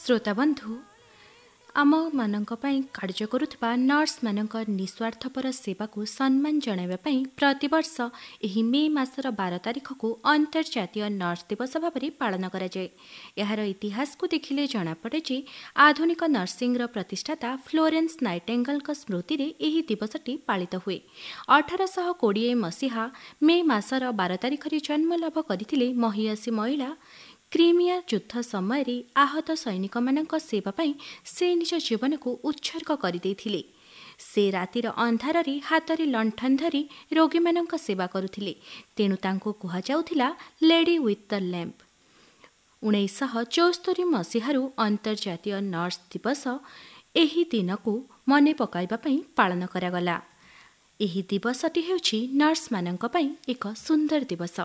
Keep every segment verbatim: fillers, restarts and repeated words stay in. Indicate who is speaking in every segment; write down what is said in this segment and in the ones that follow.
Speaker 1: श्रोता बंधु आम मानक पई कार्य करुवा नर्स मानक निस्वार्थपर सेवा को सम्मान जणाइबा प्रतिवर्ष एही मे मासर बार तारिख को अंतर्जातीय नर्स दिवस भाव में पालन कराए। यार इतिहास को देखिले जनापड़े जे आधुनिक नर्सिंग प्रतिष्ठाता फ्लोरेंस नाइटेंगल स्मृति रे एही दिवसटी पालित हुए। अठारश कोड़े मसीहा मे मासर बार तारिख जन्म लाभ करथिले महियासी महिला क्रीमिया युद्ध समय आहत सैनिक मानक सेवा पाई से निज जीवन को उत्सर्ग करदेइथिले। से रातिर अंधार हाथ में लंठन धरी रोगी मानक सेवा करुथिले, तेणु तांको कुहा जाउथिला लेडी विथ द लैंप। उन्नीस चौस्तरी मसीहारू अंतर्जातीय नर्स दिवस एही दिन को मने पकाइबा पई पालन करागला। एही दिवसटी हेउछि नर्स मानक पई एक सुंदर दिवस।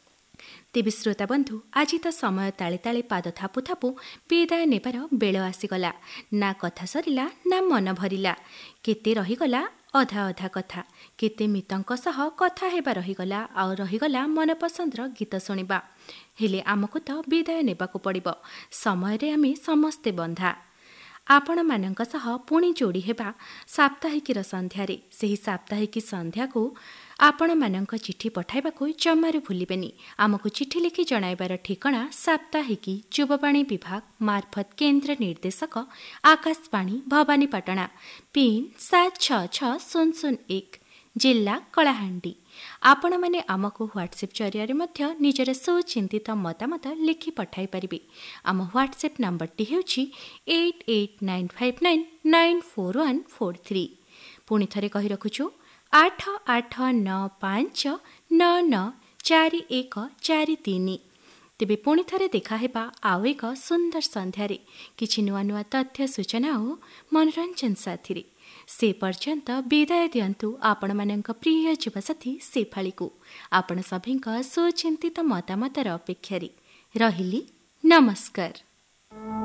Speaker 1: तेबे श्रोता बंधु आज तो समय ताले ताले पाद थापु थापु विदाय नेबार बेल आसीगला। ना कथा सरिला ना मन भरिला, केते रहीगला अधा अधा कथा, केते मितंक सह कथा हेबा रहीगला आ रहीगला मन पसंदर गीत शुणिबा। हेले आमको तो विदाय नेबाकू पड़िबो। समय रे आमे समस्ते बंधा। आपण मानक सह पुणी जोड़ी हेबा साप्ताहिकीर संध्यारे। सेही साप्ताहिकी संध्या को आपण मानक चिठी पठाइबाकू जमारू भूलिबेनी। आमको चिठी लिखि जणाइबार ठिकଣା साप्ताहिकी युववाणी विभाग मार्फत केन्द्र निर्देशक आकाशवाणी भवानीपाटना पिन सात छ छ शून्य शून्य एक जिला कलाहांडी। आपण माने आमको व्हाट्सएप जरिया मध्य निजर सुचिंतित मतामत लिखि पठाई पारिबे। आम WhatsApp नंबरटी हेउछि eight eight nine five nine nine four one four three. पुणी थरे कहि रखुछु आठ आठ नौ पांच नौ नौ चारि एक चारि तीन। तेबे पुणी थरे देखा हेबा आउ एक सुंदर संध्यारे किछि नुआ नुआ तथ्य सूचना और मनोरंजन साथी। से पर्यंत विदाय दियंतु आपण मानक प्रिय युवसाथी शेफाली को। आपण सभिंक सुचिंतित मतामतर अपेक्षारे रहिली। नमस्कार।